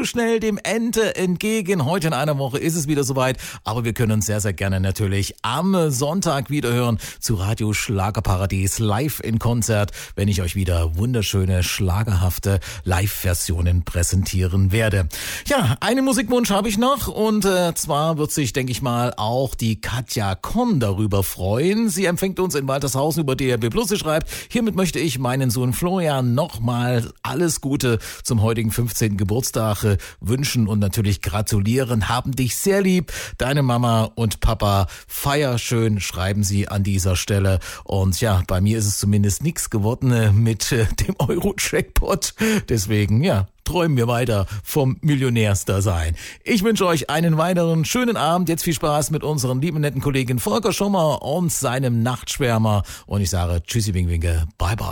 zu schnell dem Ende entgegen. Heute in einer Woche ist es wieder soweit, aber wir können uns sehr, sehr gerne natürlich am Sonntag wieder hören zu Radio Schlagerparadies live in Konzert, wenn ich euch wieder wunderschöne, schlagerhafte Live-Versionen präsentieren werde. Ja, einen Musikwunsch habe ich noch und zwar wird sich, denke ich mal, auch die Katja Konn darüber freuen. Sie empfängt uns in Waltershausen über DRB+. Sie schreibt, hiermit möchte ich meinen Sohn Florian nochmal alles Gute zum heutigen 15. Geburtstag wünschen und natürlich gratulieren. Haben dich sehr lieb, deine Mama und Papa. Feier schön, schreiben sie an dieser Stelle. Und ja, bei mir ist es zumindest nichts geworden mit dem Euro-Jackpot. Deswegen, ja, träumen wir weiter vom Millionärsdasein. Ich wünsche euch einen weiteren schönen Abend. Jetzt viel Spaß mit unserem lieben netten Kollegen Volker Schommer und seinem Nachtschwärmer. Und ich sage Tschüssi, Winke, bye bye.